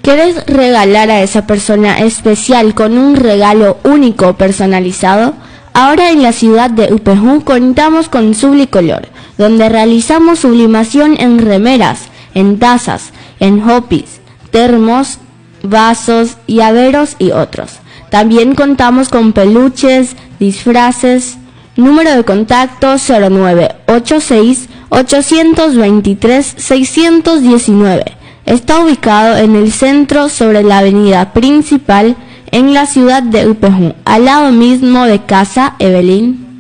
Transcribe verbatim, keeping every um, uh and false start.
¿Querés regalar a esa persona especial con un regalo único personalizado? Ahora en la ciudad de Upejún contamos con Sublicolor, donde realizamos sublimación en remeras, en tazas, en hopis, termos, vasos, llaveros y otros. También contamos con peluches, disfraces. Número de contacto cero nueve ocho seis, ocho dos tres, seis uno nueve. Está ubicado en el centro sobre la avenida principal en la ciudad de Upejún, al lado mismo de Casa Evelyn.